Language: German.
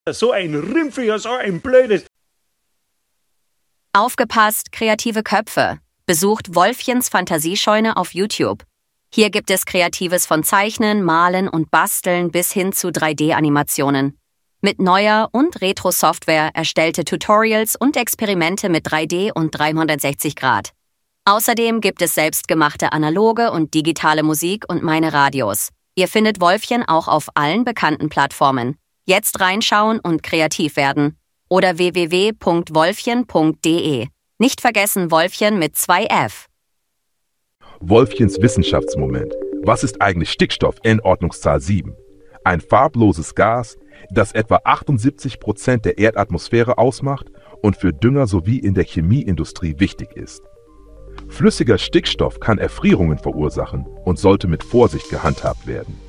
So ein Rümpfiger, so ein blödes. Aufgepasst, kreative Köpfe! Besucht Wolfchens Fantasiescheune auf YouTube. Hier gibt es Kreatives von Zeichnen, Malen und Basteln bis hin zu 3D-Animationen. Mit neuer und Retro-Software erstellte Tutorials und Experimente mit 3D und 360 Grad. Außerdem gibt es selbstgemachte analoge und digitale Musik und meine Radios. Ihr findet Wolfchen auch auf allen bekannten Plattformen. Jetzt reinschauen und kreativ werden. Oder www.wolfchen.de. Nicht vergessen Wolfchen mit 2F. Wolfchens Wissenschaftsmoment. Was ist eigentlich Stickstoff, N-Ordnungszahl 7? Ein farbloses Gas, das etwa 78% der Erdatmosphäre ausmacht und für Dünger sowie in der Chemieindustrie wichtig ist. Flüssiger Stickstoff kann Erfrierungen verursachen und sollte mit Vorsicht gehandhabt werden.